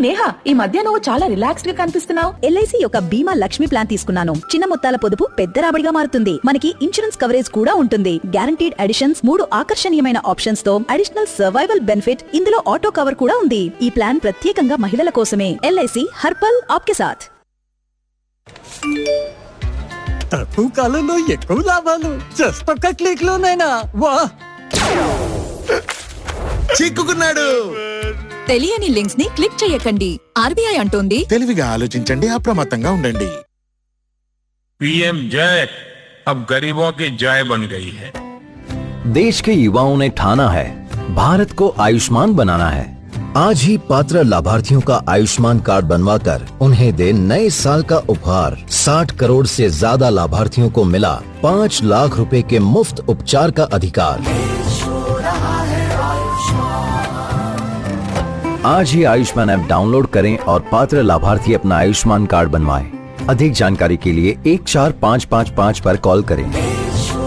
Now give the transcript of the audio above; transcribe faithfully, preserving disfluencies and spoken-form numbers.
నేహా, ఈ మధ్య నువ్వు చాలా రిలాక్స్డ్ గా కనిపిస్తున్నావు. ఎల్ఐసి యొక్క బీమా లక్ష్మి ప్లాన్ తీసుకున్నాను. చిన్న మొత్తాల పొదుపు పెద్ద రాబడిగా మారుతుంది. మనకి ఇన్సూరెన్స్ కవరేజ్ కూడా ఉంటుంది. గ్యారంటీడ్ అడిషన్స్, మూడు ఆకర్షణీయమైన ఆప్షన్స్ తో అడిషనల్ సర్వైవల్ బెనిఫిట్, ఇందులో ఆటో కవర్ కూడా ఉంది. ఈ ప్లాన్ ప్రత్యేకంగా మహిళల కోసమే. ఎల్ఐసి హర్పల్ ఆప్కే సాథ్. తక్కువ కాలంలో ఎక్కువ లాభాలు జస్ట్ ఒక్క క్లిక్ లోనైనా వా. చిక్కుకున్నాడు. తెలియని లింక్స్ ని క్లిక్ చేయకండి. ఆర్బీఐ అంటోంది తెలివిగా ఆలోచించండి, అప్రమత్తంగా ఉండండి. पीएम जय अब गरीबों की जय बन गई है। देश के युवाओं ने ठाना है भारत को आयुष्मान बनाना है। आज ही पात्र लाभार्थियों का आयुष्मान कार्ड बनवाकर उन्हें दे नए साल का उपहार। साठ करोड़ से ज्यादा लाभार्थियों को मिला पाँच लाख रुपए के मुफ्त उपचार का अधिकार। आज ही आयुष्मान ऐप डाउनलोड करें और पात्र लाभार्थी अपना आयुष्मान कार्ड बनवाएं। अधिक जानकारी के लिए एक चार पाँच पाँच पाँच पर कॉल करें।